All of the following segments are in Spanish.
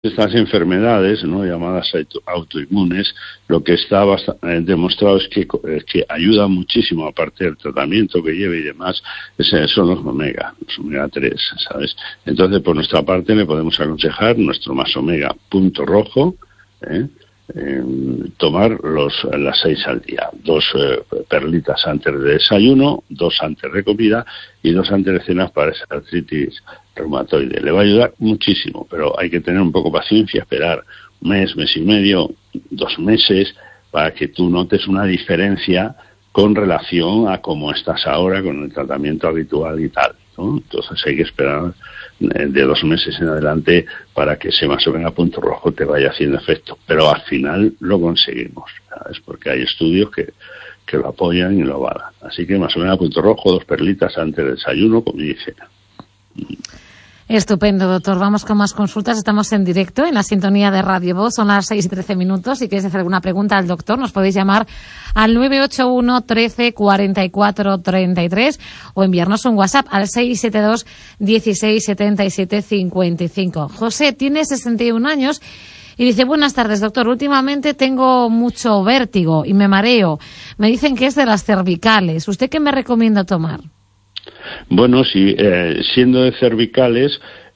estas enfermedades, ¿no?, llamadas autoinmunes, lo que está demostrado es que ayuda muchísimo, aparte del tratamiento que lleve y demás, son los omega 3, ¿sabes? Entonces, por nuestra parte, le podemos aconsejar nuestro más omega punto rojo, tomar las 6 al día, 2 perlitas antes de desayuno, 2 antes de comida y 2 antes de cenar para esa artritis reumatoide. Le va a ayudar muchísimo, pero hay que tener un poco de paciencia, esperar un mes, mes y medio, 2 meses, para que tú notes una diferencia con relación a cómo estás ahora con el tratamiento habitual y tal, ¿no? Entonces hay que esperar de 2 meses en adelante para que ese más o menos punto rojo te vaya haciendo efecto, pero al final lo conseguimos, ¿sabes? Porque hay estudios que lo apoyan y lo avalan. Así que más o menos punto rojo, 2 perlitas antes del desayuno, comida y cena. Estupendo, doctor. Vamos con más consultas. Estamos en directo en la sintonía de Radio Voz. Son las 6:13. Si queréis hacer alguna pregunta al doctor, nos podéis llamar al 981 13 44 33 o enviarnos un WhatsApp al 672 16 77 55. José tiene 61 años y dice: buenas tardes, doctor. Últimamente tengo mucho vértigo y me mareo. Me dicen que es de las cervicales. ¿Usted qué me recomienda tomar? Bueno, si siendo de cervicales,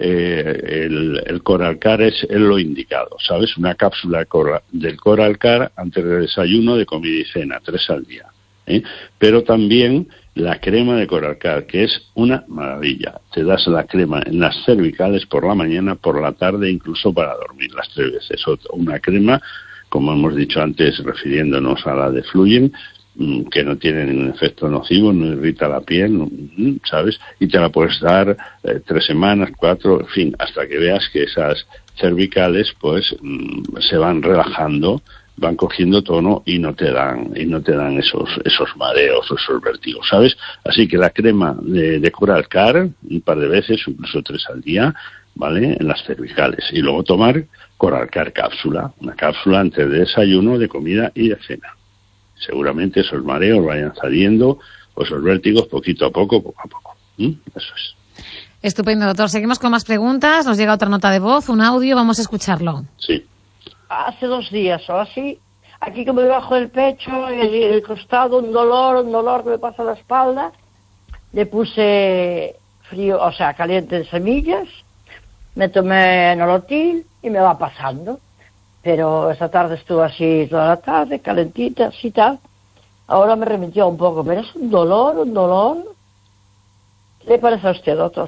el Coralcar es lo indicado, ¿sabes? Una cápsula del Coralcar antes del desayuno, de comida y cena, 3 al día. Pero también la crema de Coralcar, que es una maravilla. Te das la crema en las cervicales por la mañana, por la tarde, incluso para dormir las 3 veces. Una crema, como hemos dicho antes, refiriéndonos a la de Fluyen, que no tiene ningún efecto nocivo, no irrita la piel, ¿sabes? Y te la puedes dar 3 semanas, 4, en fin, hasta que veas que esas cervicales pues se van relajando, van cogiendo tono y no te dan esos mareos, esos vértigos, ¿sabes? Así que la crema de Coralcar, un par de veces, incluso 3 al día, ¿vale?, en las cervicales. Y luego tomar Coralcar cápsula, una cápsula antes de desayuno, de comida y de cena. Seguramente esos mareos vayan saliendo, o esos vértigos, poquito a poco. Eso es. Estupendo, doctor. Seguimos con más preguntas. Nos llega otra nota de voz, un audio. Vamos a escucharlo. Sí. Hace 2 días o así, aquí como debajo del pecho y el costado, un dolor que me pasa la espalda. Le puse frío, o sea, caliente de semillas, me tomé Nolotil y me va pasando. Pero esta tarde estuvo así toda la tarde, calentita, así tal. Ahora me remitió un poco, pero es un dolor. ¿Qué le parece a usted, doctor?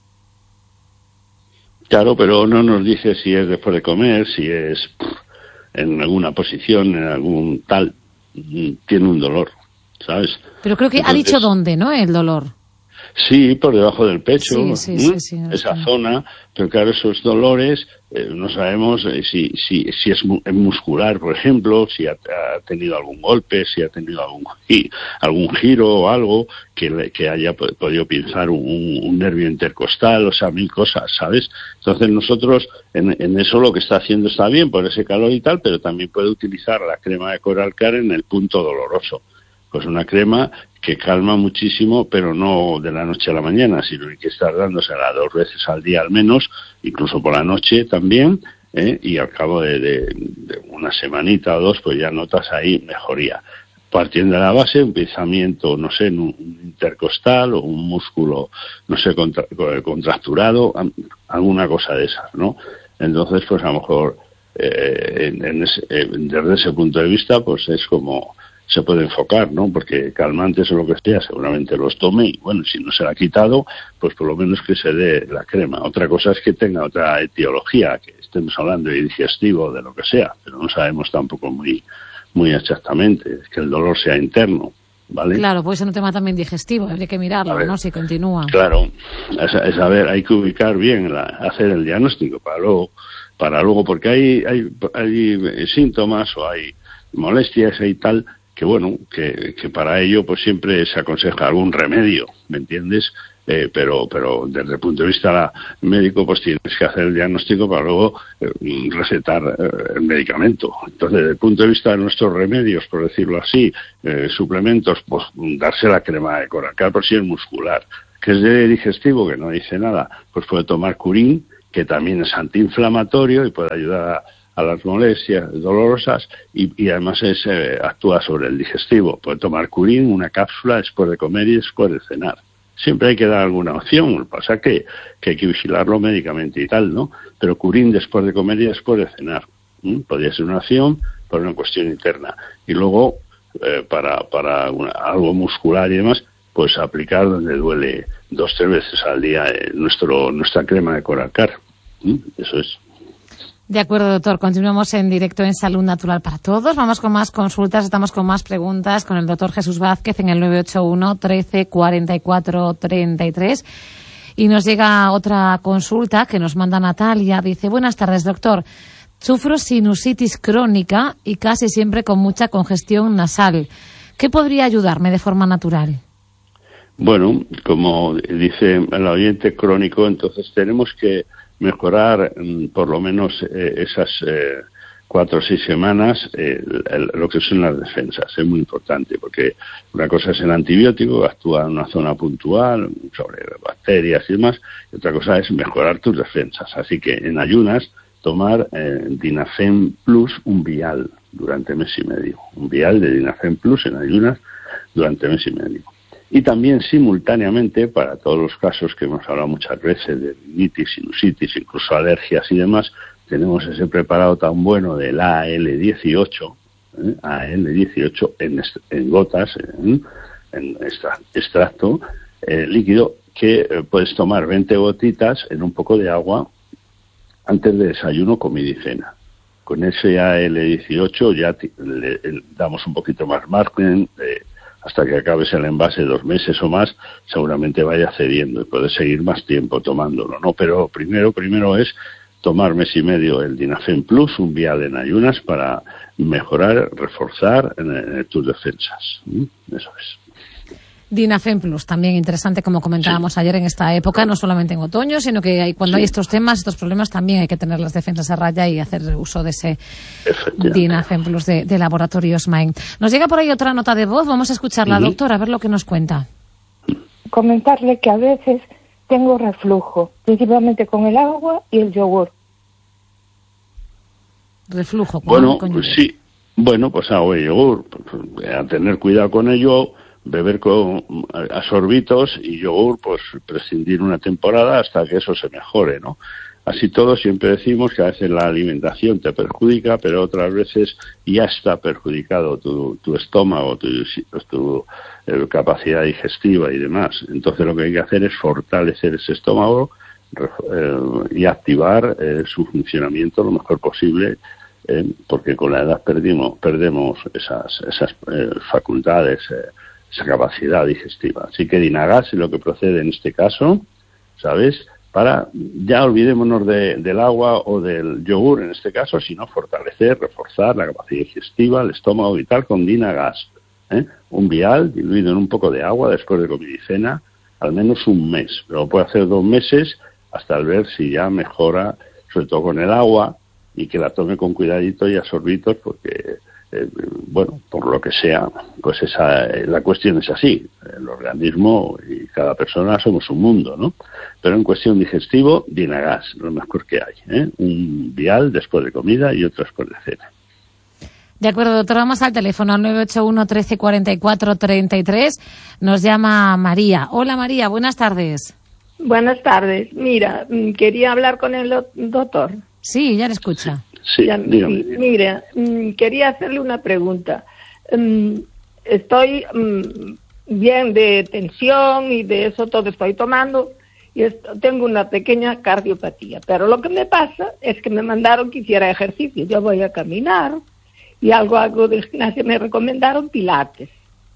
Claro, pero no nos dice si es después de comer, si es en alguna posición, en algún tal, tiene un dolor, ¿sabes? Pero creo que entonces, ha dicho dónde, ¿no?, el dolor. Sí, por debajo del pecho, sí, esa zona, pero claro, esos dolores, no sabemos si es muscular, por ejemplo, si ha tenido algún golpe, si ha tenido algún giro o algo que haya podido pinzar un nervio intercostal, o sea, 1000 cosas, ¿sabes? Entonces nosotros en eso lo que está haciendo está bien por ese calor y tal, pero también puede utilizar la crema de Coralcar en el punto doloroso. Pues una crema que calma muchísimo, pero no de la noche a la mañana, sino que estar dándosela 2 veces al día al menos, incluso por la noche también, y al cabo de una semanita o 2, pues ya notas ahí mejoría. Partiendo de la base, un pensamiento, no sé, en un intercostal o un músculo, no sé, contracturado, alguna cosa de esas, ¿no? Entonces, pues a lo mejor, desde ese punto de vista, pues es como se puede enfocar, ¿no? Porque calmantes o lo que sea, seguramente los tome y, bueno, si no se la ha quitado, pues por lo menos que se dé la crema. Otra cosa es que tenga otra etiología, que estemos hablando de digestivo, de lo que sea, pero no sabemos tampoco muy exactamente, que el dolor sea interno, ¿vale? Claro, puede ser un tema también digestivo, habría que mirarlo, ¿no?, si continúa. Claro, es saber, hay que ubicar bien, hacer el diagnóstico para luego, porque hay síntomas o hay molestias y tal, que bueno, que para ello pues siempre se aconseja algún remedio, ¿me entiendes? Pero desde el punto de vista médico pues tienes que hacer el diagnóstico para luego recetar el medicamento. Entonces, desde el punto de vista de nuestros remedios, por decirlo así, suplementos, pues darse la crema de Coralcar por si es muscular, que es de digestivo, que no dice nada, pues puede tomar Curín, que también es antiinflamatorio y puede ayudar a las molestias dolorosas y además actúa sobre el digestivo. Puede tomar Curín, una cápsula después de comer y después de cenar. Siempre hay que dar alguna opción, lo que pasa es que hay que vigilarlo médicamente y tal, ¿no? Pero Curín después de comer y después de cenar. Podría ser una opción por una cuestión interna. Y luego, para algo muscular y demás, pues aplicar donde duele 2-3 veces al día nuestra crema de Coralcar. Eso es. De acuerdo, doctor. Continuamos en directo en Salud Natural para Todos. Vamos con más consultas, estamos con más preguntas con el doctor Jesús Vázquez en el 981 13 44 33. Y nos llega otra consulta que nos manda Natalia. Dice, buenas tardes, doctor. Sufro sinusitis crónica y casi siempre con mucha congestión nasal. ¿Qué podría ayudarme de forma natural? Bueno, como dice el oyente, crónico, entonces tenemos que mejorar por lo menos esas 4 o 6 semanas lo que son las defensas. Es muy importante porque una cosa es el antibiótico, que actúa en una zona puntual sobre bacterias y demás, y otra cosa es mejorar tus defensas. Así que en ayunas tomar Dinafen Plus, un vial durante mes y medio. Un vial de Dinafen Plus en ayunas durante mes y medio. Y también simultáneamente, para todos los casos que hemos hablado muchas veces de rinitis, sinusitis, incluso alergias y demás, tenemos ese preparado tan bueno del AL18, AL18 en gotas, en extracto líquido, que puedes tomar 20 gotitas en un poco de agua antes de desayuno, comida y cena. Con ese AL18 ya le damos un poquito más margen, hasta que acabes el envase 2 meses o más, seguramente vaya cediendo y puedes seguir más tiempo tomándolo, ¿no? Pero primero es tomar mes y medio el Dinafen Plus, un vial en ayunas, para mejorar, reforzar tus defensas. Eso es. Dinafen Plus, también interesante, como comentábamos ayer, en esta época, no solamente en otoño, sino que cuando hay estos temas, estos problemas, también hay que tener las defensas a raya y hacer uso de ese Dinafen Plus de Laboratorios Main. Nos llega por ahí otra nota de voz, vamos a escucharla, doctora, a ver lo que nos cuenta. Comentarle que a veces tengo reflujo, principalmente con el agua y el yogur. Reflujo con yogur. Sí, bueno, pues agua y yogur, a tener cuidado con ello. Beber a sorbitos y yogur, pues prescindir una temporada hasta que eso se mejore, ¿no? Así todo, siempre decimos que a veces la alimentación te perjudica, pero otras veces ya está perjudicado tu estómago, tu capacidad digestiva y demás. Entonces lo que hay que hacer es fortalecer ese estómago y activar su funcionamiento lo mejor posible, porque con la edad perdemos esas facultades, esa capacidad digestiva. Así que Dinagas es lo que procede en este caso, ¿sabes? Ya olvidémonos del agua o del yogur en este caso, sino fortalecer, reforzar la capacidad digestiva, el estómago y tal con Dinagas. Un vial diluido en un poco de agua después de comida y cena, al menos un mes. Pero puede hacer 2 meses hasta ver si ya mejora, sobre todo con el agua, y que la tome con cuidadito y a sorbitos, porque por lo que sea, pues la cuestión es así. El organismo y cada persona somos un mundo, ¿no? Pero en cuestión digestivo, Dinagas, lo mejor que hay, un vial después de comida y otro después de cena. De acuerdo, doctor, vamos al teléfono, al 981 13 44 33. Nos llama María. Hola, María, buenas tardes. Buenas tardes. Mira, quería hablar con el doctor. Sí, ya le escucha. Sí, dígame. Mira, quería hacerle una pregunta. Estoy bien de tensión y de eso todo estoy tomando y tengo una pequeña cardiopatía, pero lo que me pasa es que me mandaron que hiciera ejercicio. Yo voy a caminar y algo del gimnasio, me recomendaron pilates.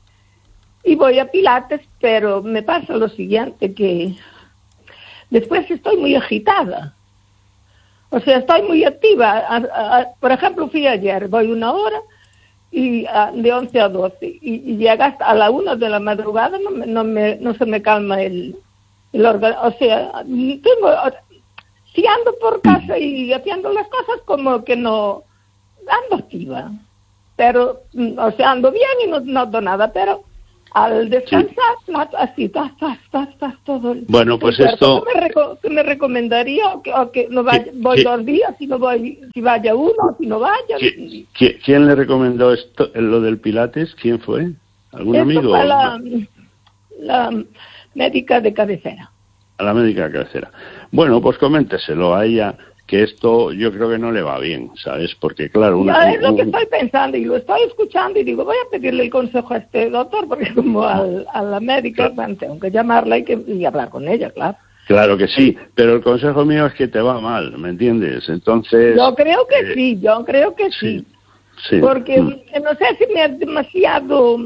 Y voy a pilates, pero me pasa lo siguiente, que después estoy muy agitada. O sea, estoy muy activa. Por ejemplo, fui ayer, voy 1 hora y de 11 a 12 y llega hasta a la 1 de la madrugada, no se me calma el órgano. O sea, si ando por casa y haciendo las cosas, como que no ando activa. Pero, o sea, ando bien y no noto nada, pero al descansar, así, estás todo. Bueno, pues esto... ¿Qué me recomendaría? ¿O que no vaya, voy 2 días, si vaya uno, si no vaya? ¿Quién le recomendó esto, lo del Pilates? ¿Quién fue? ¿Algún amigo? Fue la médica de cabecera. A la médica de cabecera. Bueno, pues coménteselo a ella, que esto yo creo que no le va bien, ¿sabes? Porque claro... es lo que estoy pensando y lo estoy escuchando y digo, voy a pedirle el consejo a este doctor, porque como a la médica, bueno, tengo que llamarla y hablar con ella, claro. Claro que sí, pero el consejo mío es que te va mal, ¿me entiendes? Entonces... Yo creo que sí. Sí. Porque no sé si me es demasiado...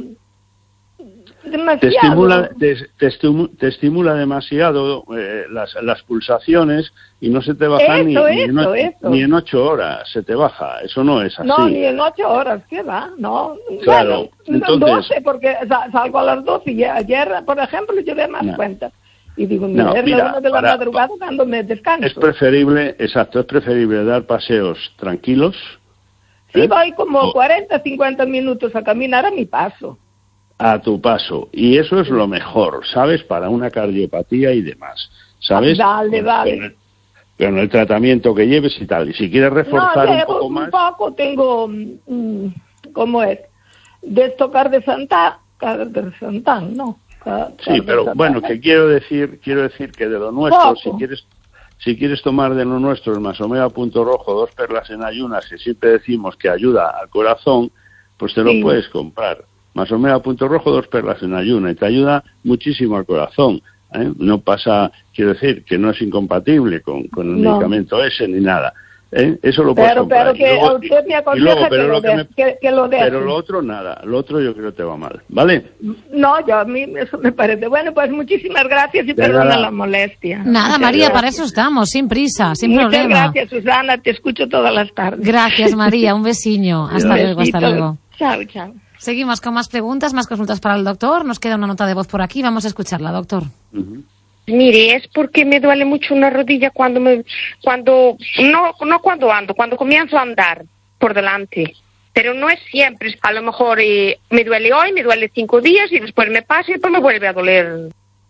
Te estimula demasiado las pulsaciones y no se te baja ni en 8 horas se te baja. Eso no es así. No, ni en 8 horas, ¿qué va? No. Claro. Bueno, entonces, 12, porque salgo a las 12 y ayer, por ejemplo, llevé más cuenta. Y digo, mira, es la 1 de la madrugada cuando me descanso. Es preferible dar paseos tranquilos. Sí, voy como 40, 50 minutos a caminar a mi paso. A tu paso. Y eso es lo mejor, ¿sabes? Para una cardiopatía y demás, ¿sabes? Vale. Con el tratamiento que lleves y tal. Y si quieres reforzar un poco más... un poco tengo, ¿cómo es? De tocar de Santán, ¿no? Sí, pero bueno, que quiero decir que de lo nuestro, si quieres tomar de lo nuestro el Masomea Punto Rojo, 2 perlas en ayunas, que siempre decimos que ayuda al corazón, pues te lo puedes comprar. Masomea Punto Rojo, 2 perlas en ayuna, y te ayuda muchísimo al corazón. No pasa, quiero decir, que no es incompatible con el medicamento ese ni nada. Eso lo puedes comprar. Pero que usted me aconseja que lo deje. Pero lo otro nada, lo otro yo creo que te va mal, ¿vale? No, a mí eso me parece. Bueno, pues muchísimas gracias y perdona la molestia. Nada, María, para eso estamos, sin prisa, sin problema. Muchas gracias, Susana, te escucho todas las tardes. Gracias, María, un besiño. Hasta luego. Chao. Seguimos con más preguntas, más consultas para el doctor. Nos queda una nota de voz por aquí. Vamos a escucharla, doctor. Mire, es porque me duele mucho una rodilla cuando comienzo a andar por delante. Pero no es siempre. A lo mejor me duele hoy, me duele 5 días y después me pasa y después me vuelve a doler.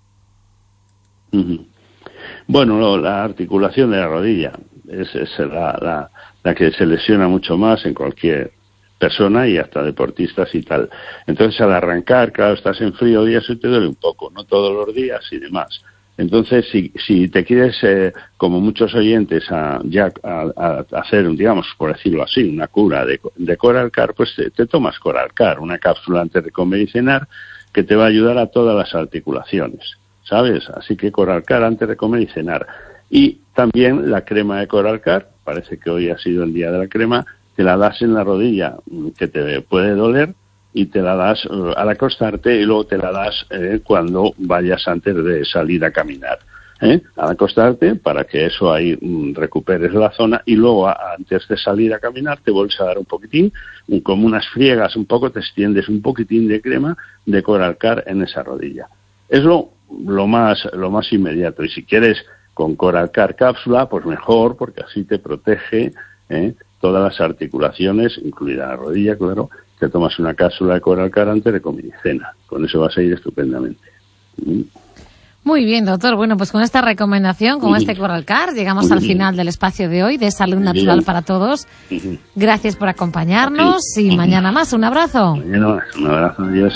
Bueno, la articulación de la rodilla es la que se lesiona mucho más en cualquier persona y hasta deportistas y tal. Entonces, al arrancar, claro, estás en frío y eso te duele un poco, no todos los días y demás. Entonces, si te quieres, como muchos oyentes, a hacer, digamos, por decirlo así, una cura de Coralcar, pues te tomas Coralcar, una cápsula antes de comer y cenar, que te va a ayudar a todas las articulaciones, ¿sabes? Así que Coralcar antes de comer y cenar. Y también la crema de Coralcar, parece que hoy ha sido el día de la crema, te la das en la rodilla, que te puede doler, y te la das al acostarte y luego te la das cuando vayas antes de salir a caminar. Al acostarte, para que eso ahí recuperes la zona, y luego antes de salir a caminar te vuelves a dar un poquitín, como unas friegas un poco, te extiendes un poquitín de crema de Coralcar en esa rodilla. Es lo más inmediato, y si quieres con Coralcar cápsula, pues mejor, porque así te protege todas las articulaciones, incluida la rodilla, claro. Te tomas una cápsula de Coralcar antes de comer y cena. Con eso vas a ir estupendamente. Muy bien, doctor. Bueno, pues con esta recomendación, con este Coralcar, llegamos al final del espacio de hoy de Salud Natural para Todos. Gracias por acompañarnos y mañana más. Un abrazo. Mañana más. Un abrazo. Adiós.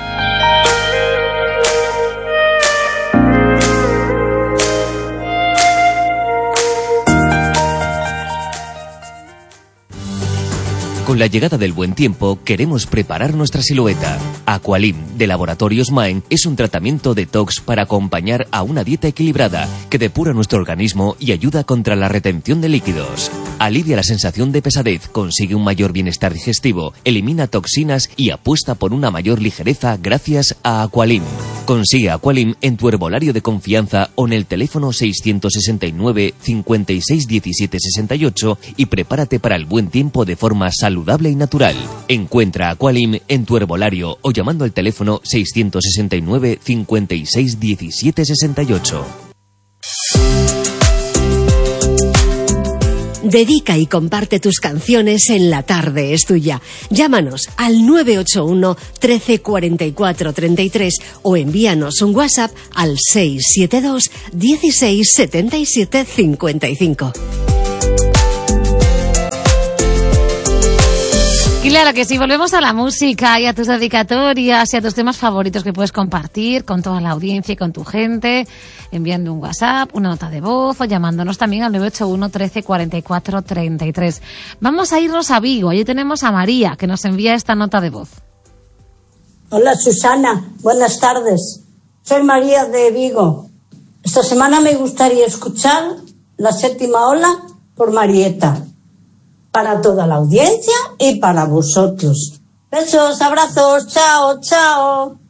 Con la llegada del buen tiempo, queremos preparar nuestra silueta. Aqualim, de Laboratorios Maen, es un tratamiento detox para acompañar a una dieta equilibrada que depura nuestro organismo y ayuda contra la retención de líquidos. Alivia la sensación de pesadez, consigue un mayor bienestar digestivo, elimina toxinas y apuesta por una mayor ligereza gracias a Aqualim. Consigue Aqualim en tu herbolario de confianza o en el teléfono 669 56 17 68 y prepárate para el buen tiempo de forma saludable y natural. Encuentra Aqualim en tu herbolario o llamando al teléfono 669 56 17 68. Dedica y comparte tus canciones en La Tarde es Tuya. Llámanos al 981 13 44 33 o envíanos un WhatsApp al 672 16 77 55. Claro que sí, volvemos a la música y a tus dedicatorias y a tus temas favoritos que puedes compartir con toda la audiencia y con tu gente, enviando un WhatsApp, una nota de voz o llamándonos también al 981 13 44 33. Vamos a irnos a Vigo, allí tenemos a María que nos envía esta nota de voz. Hola Susana, buenas tardes. Soy María de Vigo. Esta semana me gustaría escuchar La Séptima Ola por Marieta. Para toda la audiencia y para vosotros. Besos, abrazos, chao, chao.